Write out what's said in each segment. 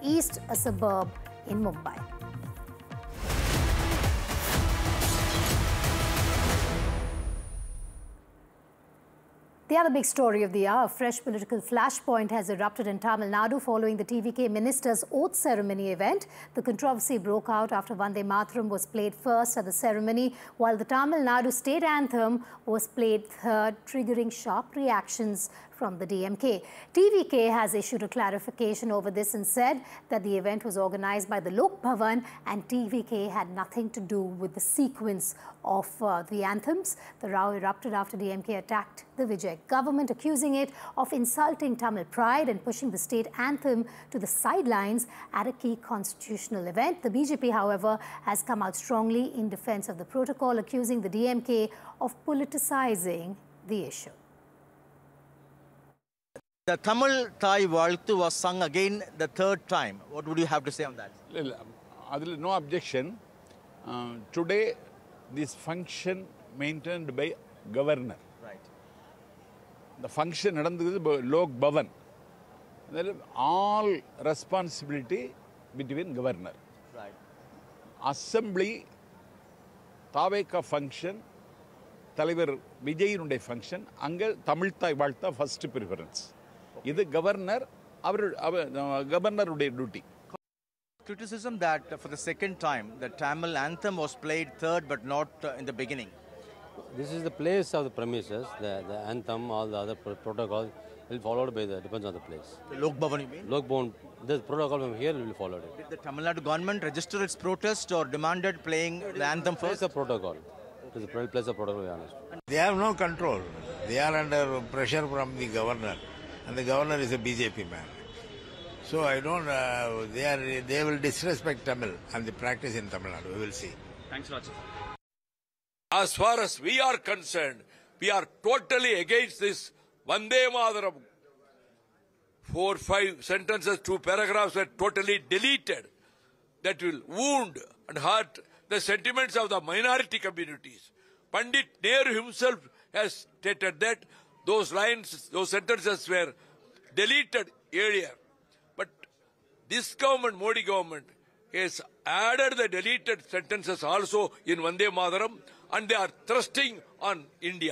East, a suburb in Mumbai. The other big story of the hour, a fresh political flashpoint has erupted in Tamil Nadu following the TVK minister's oath ceremony event. The controversy broke out after Vande Mataram was played first at the ceremony, while the Tamil Nadu state anthem was played third, triggering sharp reactions from the DMK. TVK has issued a clarification over this and said that the event was organized by the Lok Bhavan and TVK had nothing to do with the sequence of the anthems. The row erupted after DMK attacked the Vijay government, accusing it of insulting Tamil pride and pushing the state anthem to the sidelines at a key constitutional event. The BJP, however, has come out strongly in defense of the protocol, accusing the DMK of politicizing the issue. The Tamil Thai Valthu was sung again the third time. What would you have to say on that? No objection. Today, this function maintained by governor. Right. The function nadandhathu Lok Bhavan. There is all responsibility between governor. Right. Assembly, Taveka function, Talivar Vijay function, Anga Tamil Thai Valtha first preference. This is governor, governor duty. Criticism that for the second time, the Tamil anthem was played third but not in the beginning. This is the place of the premises, the anthem, all the other protocols will be followed by the, depends on the place. The Lok Bhavan, you mean? Lok Bhavan, the protocol from here will be followed. Did the Tamil Nadu government register its protest or demanded playing the anthem first? It's a protocol. It is a place of protocol, to be honest. They have no control. They are under pressure from the governor. And the governor is a BJP man. So I don't, they will disrespect Tamil and the practice in Tamil Nadu. We will see. Thanks a lot, sir. As far as we are concerned, we are totally against this Vande Mataram. 4, 5 sentences, 2 paragraphs were totally deleted. That will wound and hurt the sentiments of the minority communities. Pandit Nehru himself has stated that those lines, those sentences were deleted earlier. But this government, Modi government, has added the deleted sentences also in Vande Mataram, and they are thrusting on India.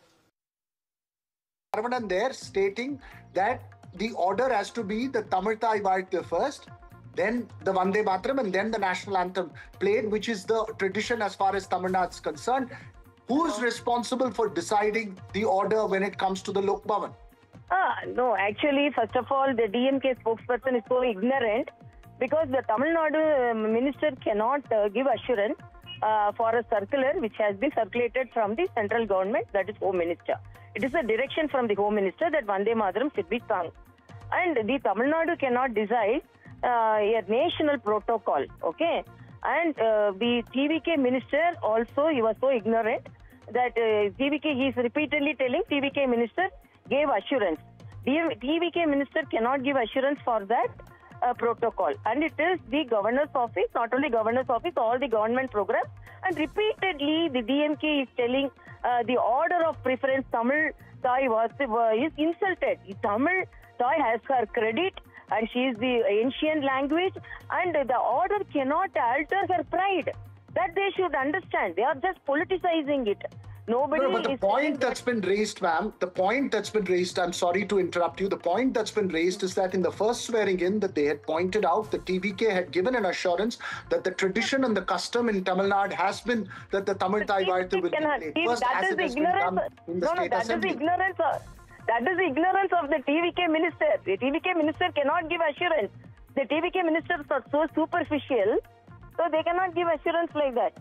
Saravanan there stating that the order has to be the Tamil Thai Valthu first, then the Vande Mataram, and then the national anthem played, which is the tradition as far as Tamil Nadu is concerned. Who is responsible for deciding the order when it comes to the Lok Bhavan? No, actually, first of all, the DMK spokesperson is so ignorant because the Tamil Nadu minister cannot give assurance for a circular which has been circulated from the central government, that is Home Minister. It is a direction from the Home Minister that Vande Mataram should be sung. And the Tamil Nadu cannot decide a national protocol, okay? And the TVK minister also, he was so ignorant that TVK, he is repeatedly telling TVK minister gave assurance. TVK minister cannot give assurance for that protocol. And it is the governor's office, not only governor's office, all the government programs. And repeatedly the DMK is telling the order of preference Tamil Thai is insulted. Tamil Thai has her credit and she is the ancient language, and the order cannot alter her pride. That they should understand. They are just politicizing it. Nobody. No, but the point that's been raised, ma'am, the point that's been raised, I'm sorry to interrupt you, the point that's been raised is that in the first swearing in that they had pointed out that TVK had given an assurance that the tradition and the custom in Tamil Nadu has been that the Tamil Thai Valthu will be played first, as it has been done in the state assembly. That is ignorance of the TVK minister. The TVK minister cannot give assurance. The TVK ministers are so superficial, so they cannot give assurance like that.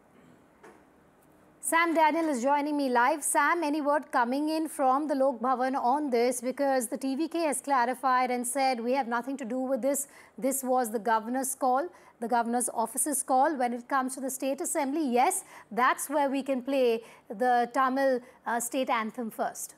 Sam Daniel is joining me live. Sam, any word coming in from the Lok Bhavan on this? Because the TVK has clarified and said we have nothing to do with this. This was the governor's call, the governor's office's call. When it comes to the state assembly, yes, that's where we can play the Tamil state anthem first.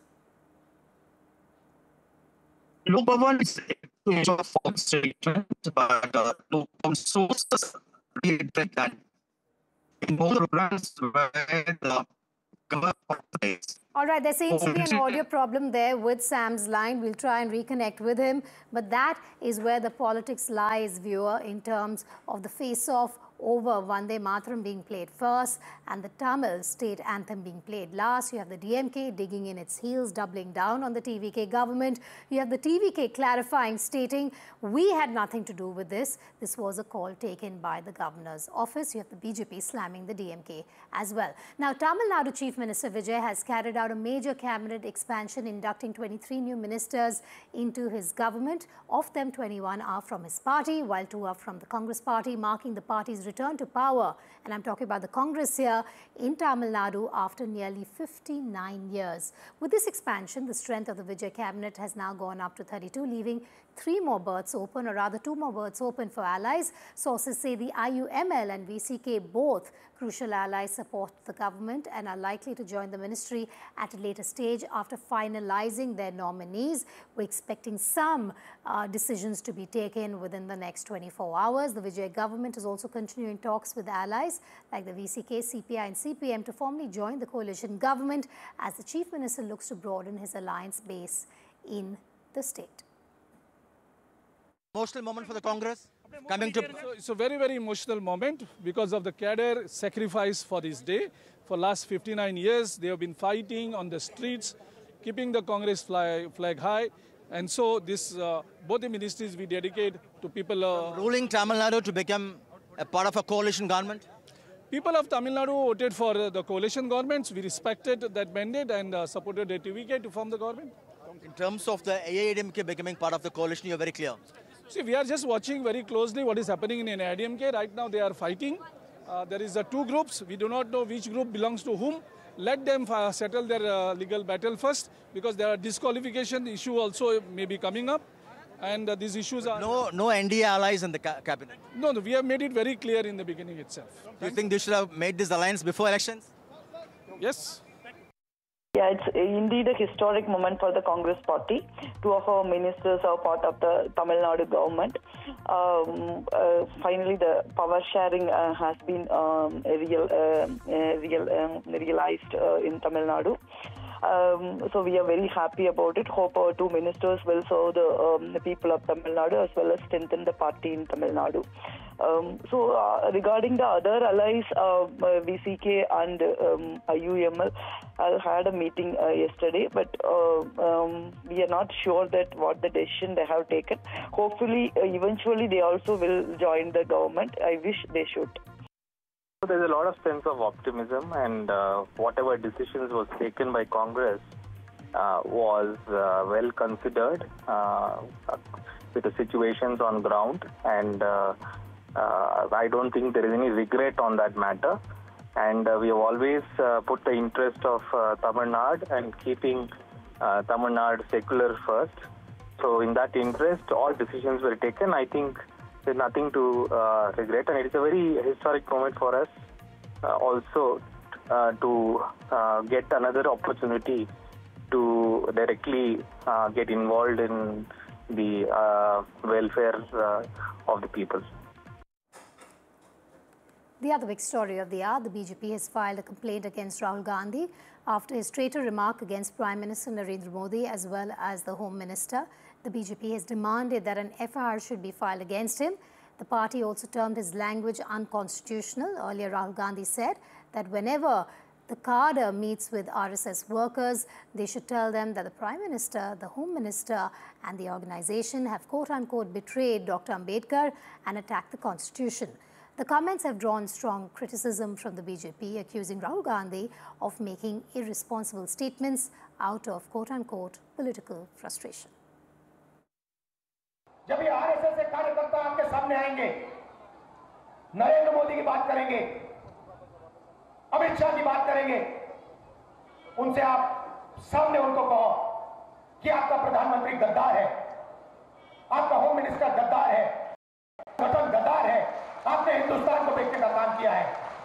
Lok Bhavan is a form statement, but sources reiterate that in all programs where the government plays, All right, there seems to be an audio problem there with Sam's line. We'll try and reconnect with him. But that is where the politics lies, viewer, in terms of the face-off over Vande Mataram being played first and the Tamil state anthem being played last. You have the DMK digging in its heels, doubling down on the TVK government. You have the TVK clarifying, stating, we had nothing to do with this. This was a call taken by the governor's office. You have the BJP slamming the DMK as well. Now, Tamil Nadu Chief Minister Vijay has carried out a major cabinet expansion, inducting 23 new ministers into his government. Of them, 21 are from his party, while 2 are from the Congress party, marking the party's return to power. And I'm talking about the Congress here in Tamil Nadu after nearly 59 years. With this expansion, the strength of the Vijay cabinet has now gone up to 32, leaving 3 more berths open, or rather 2 more berths open for allies. Sources say the IUML and VCK, both crucial allies, support the government and are likely to join the ministry at a later stage after finalizing their nominees. We're expecting some decisions to be taken within the next 24 hours. The Vijay government is also continuing talks with allies like the VCK, CPI and CPM to formally join the coalition government as the Chief Minister looks to broaden his alliance base in the state. Emotional moment for the Congress coming to... It's a very, very emotional moment because of the cadre sacrifice for this day. For last 59 years, they have been fighting on the streets, keeping the Congress flag high. And so this, both the ministries we dedicate to people... ruling Tamil Nadu to become a part of a coalition government? People of Tamil Nadu voted for the coalition governments. We respected that mandate and supported the TVK to form the government. In terms of the AIADMK becoming part of the coalition, you're very clear. See, we are just watching very closely what is happening in AIADMK. Right now they are fighting. There is 2 groups. We do not know which group belongs to whom. Let them settle their legal battle first, because there are disqualification issue also may be coming up. And these issues are... No NDA allies in the cabinet? No, we have made it very clear in the beginning itself. Do you think they should have made this alliance before elections? Yes. Yeah, it's indeed a historic moment for the Congress party. 2 of our ministers are part of the Tamil Nadu government. Finally, the power sharing has been realized in Tamil Nadu. So we are very happy about it. Hope our 2 ministers will serve the people of Tamil Nadu as well as strengthen the party in Tamil Nadu. Regarding the other allies, VCK and IUML, I had a meeting yesterday, but we are not sure that what the decision they have taken. Hopefully, eventually they also will join the government. I wish they should. There's a lot of sense of optimism, and whatever decisions was taken by Congress was well considered with the situations on ground, and I don't think there is any regret on that matter. And we have always put the interest of Tamil Nadu and keeping Tamil Nadu secular first. So in that interest, all decisions were taken. I think there's nothing to regret, and it's a very historic moment for us also to get another opportunity to directly get involved in the welfare of the people. The other big story of the hour, the BJP has filed a complaint against Rahul Gandhi after his traitor remark against Prime Minister Narendra Modi as well as the Home Minister. The BJP has demanded that an FIR should be filed against him. The party also termed his language unconstitutional. Earlier, Rahul Gandhi said that whenever the cadre meets with RSS workers, they should tell them that the Prime Minister, the Home Minister and the organization have quote-unquote betrayed Dr. Ambedkar and attacked the Constitution. The comments have drawn strong criticism from the BJP, accusing Rahul Gandhi of making irresponsible statements out of quote-unquote political frustration. जब ये RSS के कार्यकर्ता आपके सामने आएंगे, नरेंद्र मोदी की बात करेंगे, अमित शाह की बात करेंगे, उनसे आप सामने उनको कहो कि आपका प्रधानमंत्री गद्दार है, आपका होम मिनिस्टर गद्दार है, वतन गद्दार है, आपने हिंदुस्तान को बेचने का काम किया है,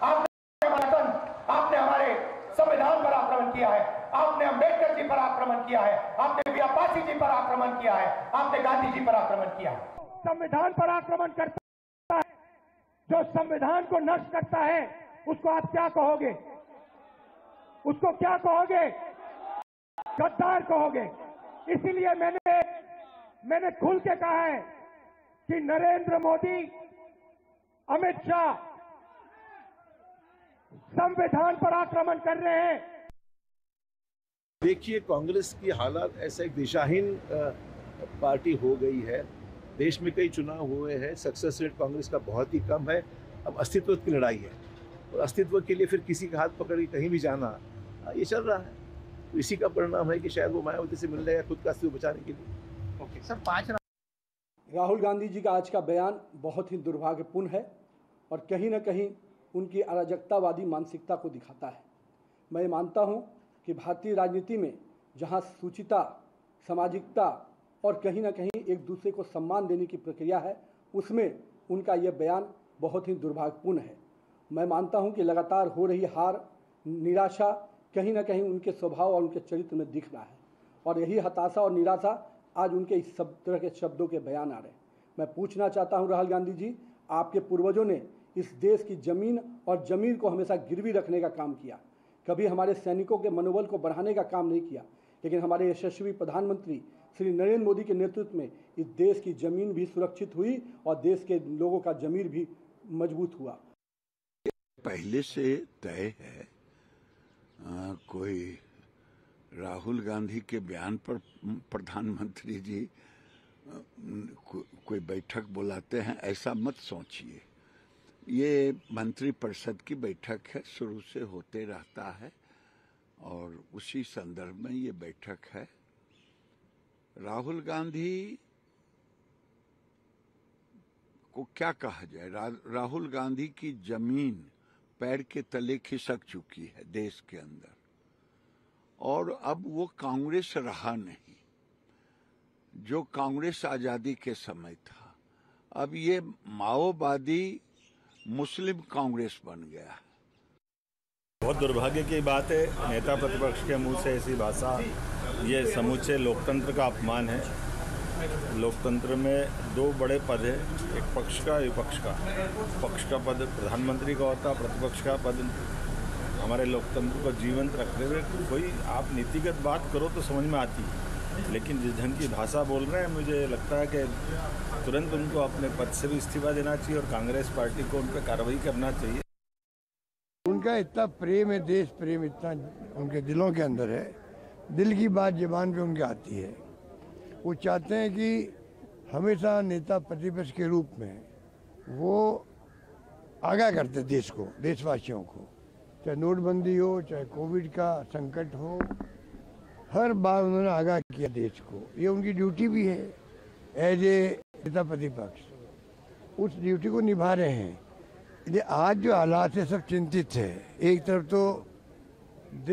आपने हमारे संविधान पर आक्रमण किया है, आपने अंबेडकर जी पर आक्रमण किया है, आपने व्यापासी जी पर आक्रमण किया है, आपने गांधी जी पर आक्रमण किया है। संविधान पर आक्रमण करता है, जो संविधान को नष्ट करता है, उसको आप क्या कहोगे? उसको क्या कहोगे? गद्दार कहोगे। इसीलिए मैंने खुल के कहा है कि नरेंद्र मोदी, अमित शाह संविधान पर आक्रमण कर रहे हैं। देखिए, कांग्रेस की हालत ऐसा एक दिशाहीन पार्टी हो गई है। देश में कई चुनाव हुए हैं, सक्सेस रेट कांग्रेस का बहुत ही कम है। अब अस्तित्व की लड़ाई है और अस्तित्व के लिए फिर किसी का हाथ पकड़ के कहीं भी जाना, ये चल रहा है। तो इसी का परिणाम है कि शायद वो मायावती से मिल रहे हैं खुद का अस्तित्व बचाने के लिए। ओके सर, 5 राहुल गांधी जी का आज का बयान बहुत ही दुर्भाग्यपूर्ण है और कहीं ना कहीं उनकी अराजकतावादी मानसिकता को दिखाता है। मैं मानता हूं कि भारतीय राजनीति में जहां सूचिता, सामाजिकता और कहीं ना कहीं एक दूसरे को सम्मान देने की प्रक्रिया है, उसमें उनका यह बयान बहुत ही दुर्भाग्यपूर्ण है। मैं मानता हूं कि लगातार हो रही हार, निराशा कहीं ना कहीं उनके स्वभाव और उनके चरित्र में दिख रहा है और यही हताशा और निराशा आज उनके इस सब तरह के शब्दों के बयान आ रहे हैं। मैं पूछना चाहता हूं राहुल गांधी जी, आपके पूर्वजों ने इस देश की जमीन और जमीर को हमेशा गिरवी रखने का काम किया, कभी हमारे सैनिकों के मनोबल को बढ़ाने का काम नहीं किया, लेकिन हमारे यशस्वी प्रधानमंत्री श्री नरेंद्र मोदी के नेतृत्व में इस देश की जमीन भी सुरक्षित हुई और देश के लोगों का जमीर भी मजबूत हुआ। पहले से तय है, कोई राहुल गांधी के बयान पर प्रधानमंत्री जी कोई बैठक बुलाते हैं, ऐसा मत सोचिए। ये मंत्रिपरिषद की बैठक है, शुरू से होते रहता है और उसी संदर्भ में ये बैठक है। राहुल गांधी को क्या कहा जाए, राहुल गांधी की जमीन पैर के तले खिसक चुकी है देश के अंदर और अब वो कांग्रेस रहा नहीं जो कांग्रेस आजादी के समय था। अब ये माओवादी मुस्लिम कांग्रेस बन गया। बहुत दुर्भाग्य की बात है, नेता प्रतिपक्ष के मुंह से ऐसी भाषा, ये समूचे लोकतंत्र का अपमान है। लोकतंत्र में 2 बड़े पद है, एक पक्ष का, विपक्ष का। पक्ष का पद प्रधानमंत्री का होता, प्रतिपक्ष का पद हमारे लोकतंत्र को जीवंत रखते हुए कोई आप नीतिगत बात करो तो समझ में आती है, लेकिन जिस ढंग की भाषा बोल रहे हैं, मुझे लगता है कि तुरंत उनको अपने पद से भी इस्तीफा देना चाहिए और कांग्रेस पार्टी को उन पर कार्रवाई करना चाहिए। उनका इतना प्रेम है, देश प्रेम इतना उनके दिलों के अंदर है, दिल की बात जुबान पे उनके आती है। वो चाहते हैं कि हमेशा नेता प्रतिपक्ष के रूप में वो आगाह करते देश को, देशवासियों को, चाहे नोटबंदी हो, चाहे कोविड का संकट हो, हर बार उन्होंने आगाह किया देश को। ये उनकी ड्यूटी भी है एज ए नेता प्रतिपक्ष, उस ड्यूटी को निभा रहे हैं। आज जो हालात है सब चिंतित है। एक तरफ तो